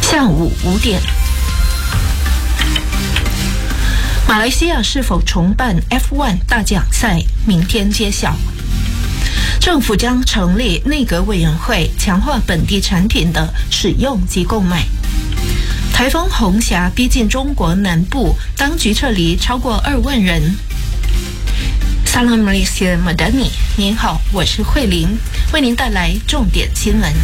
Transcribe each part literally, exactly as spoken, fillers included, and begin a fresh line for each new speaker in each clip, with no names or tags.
下午五点，马来西亚是否重办 F 一 大奖赛，明天揭晓。政府将成立内阁委员会，强化本地产品的使用及购买。台风红霞逼近中国南部，当局撤离超过二万人。Salam Malaysia Madani， 您好，我是慧玲，为您带来重点新闻。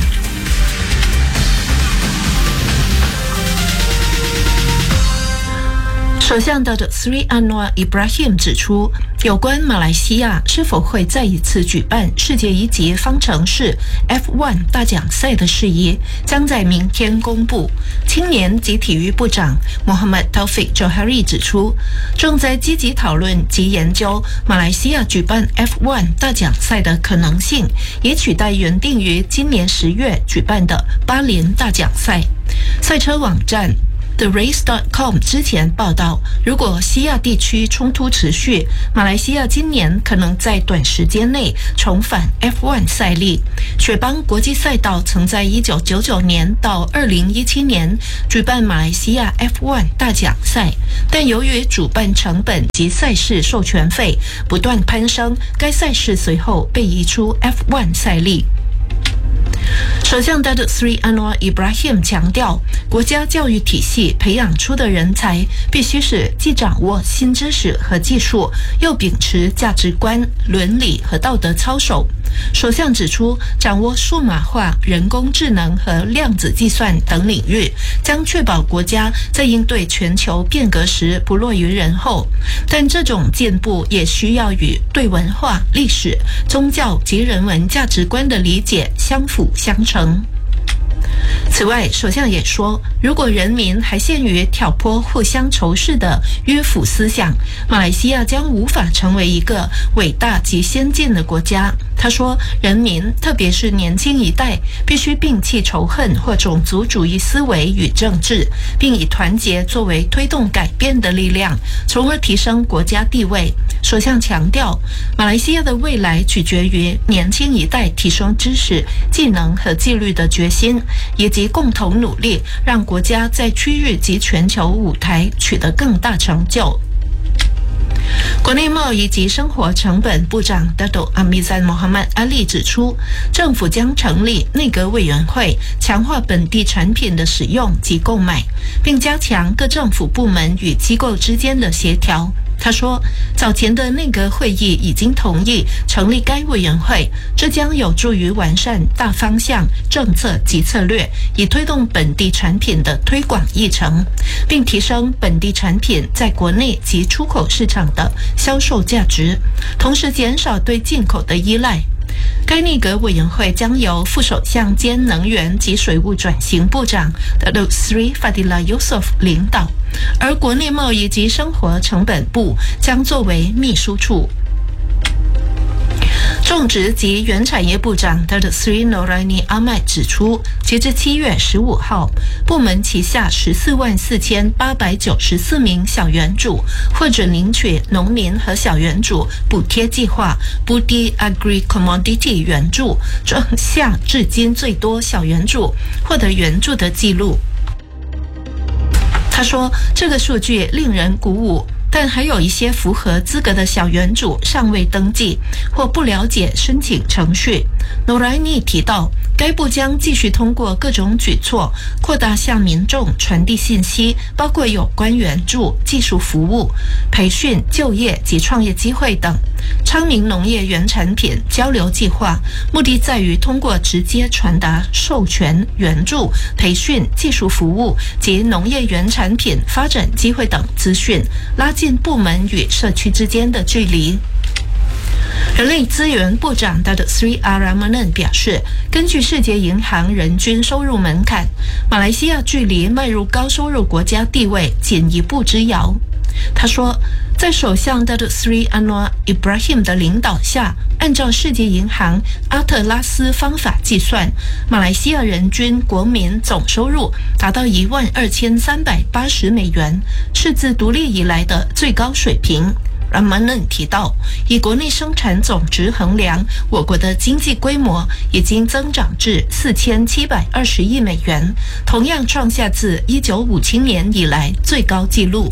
首相的 Sri Anwar Ibrahim 指出，有关马来西亚是否会再一次举办世界一级方程式 F 一 大奖赛的事宜，将在明天公布。青年及体育部长 Muhammad Taufik Johari 指出，正在积极讨论及研究马来西亚举办 F 一 大奖赛的可能性，以取代原定于今年十月举办的巴林大奖赛。赛车网站The Race dot com 之前报道，如果西亚地区冲突持续，马来西亚今年可能在短时间内重返 F 一 赛例。雪邦国际赛道曾在一九九九年到二零一七年举办马来西亚 F 一 大奖赛，但由于主办成本及赛事授权费不断攀升，该赛事随后被移出 F 一 赛例。首相 Datuk Seri Anwar Ibrahim 强调，国家教育体系培养出的人才必须是既掌握新知识和技术，又秉持价值观、伦理和道德操守。首相指出，掌握数码化、人工智能和量子计算等领域，将确保国家在应对全球变革时不落于人后。但这种进步也需要与对文化、历史、宗教及人文价值观的理解相辅相成。此外，首相也说，如果人民还陷于挑拨互相仇视的迂腐思想，马来西亚将无法成为一个伟大及先进的国家。他说，人民特别是年轻一代必须摒弃仇恨或种族主义思维与政治，并以团结作为推动改变的力量，从而提升国家地位。首相强调，马来西亚的未来取决于年轻一代提升知识、技能和纪律的决心，以及共同努力，让国家在区域及全球舞台取得更大成就。国内贸易及生活成本部长 Datuk Amizan Mohamad Ali 指出，政府将成立内阁委员会，强化本地产品的使用及购买，并加强各政府部门与机构之间的协调。他说，早前的内阁会议已经同意成立该委员会，这将有助于完善大方向、政策及策略，以推动本地产品的推广议程，并提升本地产品在国内及出口市场的销售价值，同时减少对进口的依赖。该内阁委员会将由副首相兼能源及水务转型部长 Datuk Seri Fadilah Yusof 领导，而国内贸易及生活成本部将作为秘书处。种植及原产业部长 Datuk Seri Noraini Ahmad 指出，截至七月十五号，部门旗下十四万四千八百九十四名小园主获准领取农民和小园主补贴计划 Budi Agri Commodity 援助，创下至今最多小园主获得援助的记录。他说，这个数据令人鼓舞，但还有一些符合资格的小园主尚未登记或不了解申请程序。Noraini 提到，该部将继续通过各种举措，扩大向民众传递信息，包括有关援助、技术服务、培训、就业及创业机会等。昌明农业原产品交流计划目的在于通过直接传达授权、援助、培训、技术服务及农业原产品发展机会等资讯，拉近部门与社区之间的距离。人力资源部长 Datuk Seri Aramanan 表示，根据世界银行人均收入门槛，马来西亚距离迈入高收入国家地位仅一步之遥。他说，在首相 Datuk Seri Anwar Ibrahim 的领导下，按照世界银行阿特拉斯方法计算，马来西亚人均国民总收入达到一万二千三百八十美元，是自独立以来的最高水平。 Ramanan 提到，以国内生产总值衡量，我国的经济规模已经增长至四千七百二十亿美元，同样创下自一九五七年以来最高纪录。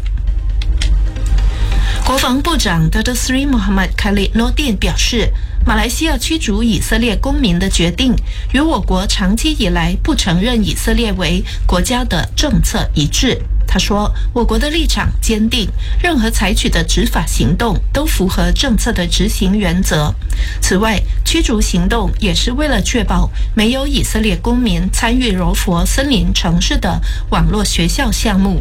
国防部长 Datuk Seri Muhammad Khalid Nordin 表示，马来西亚驱逐以色列公民的决定与我国长期以来不承认以色列为国家的政策一致。他说，我国的立场坚定，任何采取的执法行动都符合政策的执行原则。此外，驱逐行动也是为了确保没有以色列公民参与柔佛森林城市的网络学校项目。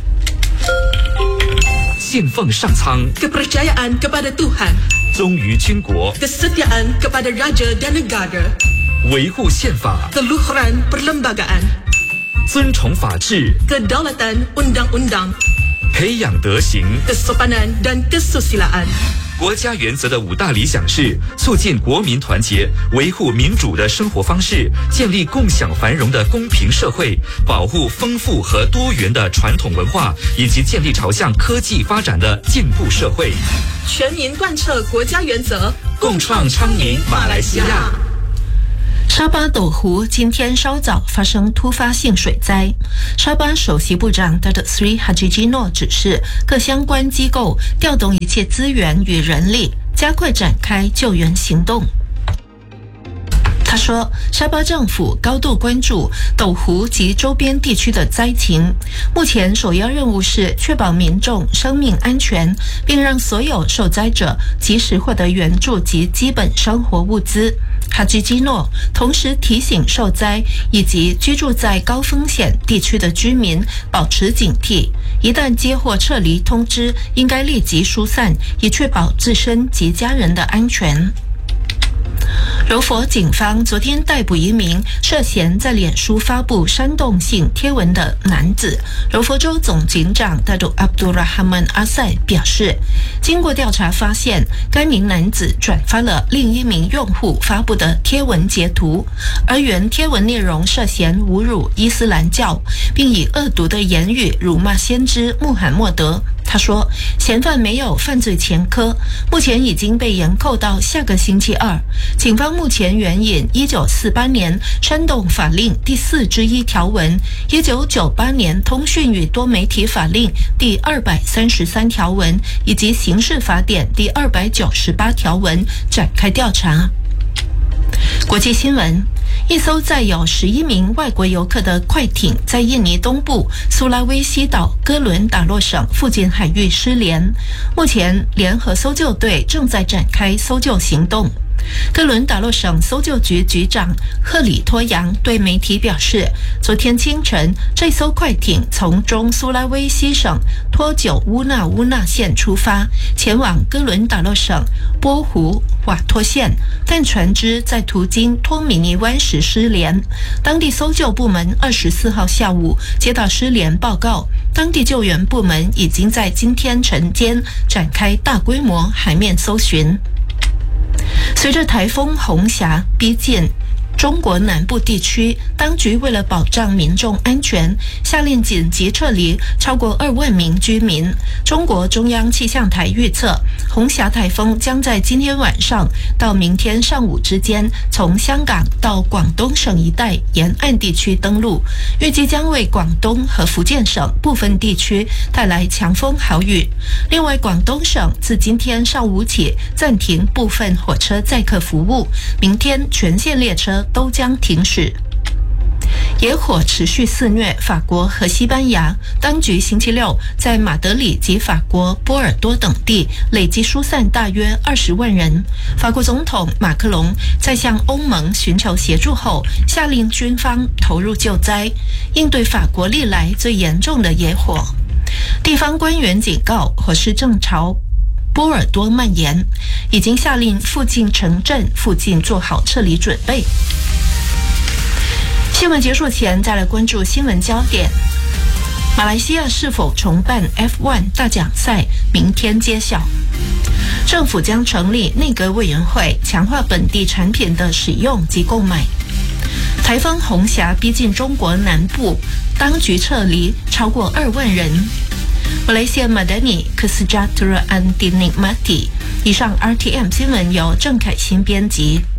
信奉上苍
kepercayaan kepada Tuhan
忠于军国
kesetiaan kepada raja dan negara
维护宪法
keluhuran perlembagaan
尊崇法治
kedaulatan undang-undang
培养德行
kesopanan dan kesusilaan。
国家原则的五大理想是促进国民团结，维护民主的生活方式，建立共享繁荣的公平社会，保护丰富和多元的传统文化，以及建立朝向科技发展的进步社会。
全民贯彻国家原则，
共创昌明马来西亚。
沙巴斗湖今天稍早发生突发性水灾，沙巴首席部长 Datuk Seri Haji Jino 指示各相关机构调动一切资源与人力，加快展开救援行动。他说，沙巴政府高度关注斗湖及周边地区的灾情，目前首要任务是确保民众生命安全，并让所有受灾者及时获得援助及基本生活物资。哈基基诺同时提醒受灾以及居住在高风险地区的居民保持警惕，一旦接获撤离通知，应该立即疏散，以确保自身及家人的安全。柔佛警方昨天逮捕一名涉嫌在脸书发布煽动性贴文的男子。柔佛州总警长 Datuk Abdul Rahman Asai 表示，经过调查发现，该名男子转发了另一名用户发布的贴文截图，而原贴文内容涉嫌侮辱伊斯兰教，并以恶毒的言语辱骂先知穆罕默德。他说，嫌犯没有犯罪前科，目前已经被延扣到下个星期二。警方目前援引一九四八年煽动法令第四之一条文，一九九八年通讯与多媒体法令第二百三十三条文以及刑事法典第二百九十八条文展开调查。国际新闻，一艘载有十一名外国游客的快艇在印尼东部苏拉威西岛哥伦达洛省附近海域失联，目前联合搜救队正在展开搜救行动。哥伦达洛省搜救局局长赫里托扬对媒体表示，昨天清晨，这艘快艇从中苏拉威西省托久乌纳乌纳县出发，前往哥伦达洛省波湖瓦托县，但船只在途经托米尼湾时失联。当地搜救部门二十四号下午接到失联报告，当地救援部门已经在今天晨间展开大规模海面搜寻。随着台风红霞逼近中国南部地区，当局为了保障民众安全，下令紧急撤离超过二万名居民。中国中央气象台预测，红霞台风将在今天晚上到明天上午之间，从香港到广东省一带沿岸地区登陆，预计将为广东和福建省部分地区带来强风豪雨。另外，广东省自今天上午起暂停部分火车载客服务，明天全线列车都将停驶。野火持续肆虐法国和西班牙，当局星期六在马德里及法国波尔多等地累计疏散大约二十万人。法国总统马克龙在向欧盟寻求协助后，下令军方投入救灾，应对法国历来最严重的野火。地方官员警告，火势正朝波尔多蔓延，已经下令附近城镇附近做好撤离准备。新闻结束前，再来关注新闻焦点。马来西亚是否重办 F 一 大奖赛，明天揭晓。政府将成立内阁委员会，强化本地产品的使用及购买。台风红霞逼近中国南部，当局撤离超过二万人。 Malaysia Madani Kesejahteraan Dinikmati。以上 R T M 新闻由郑凯欣编辑。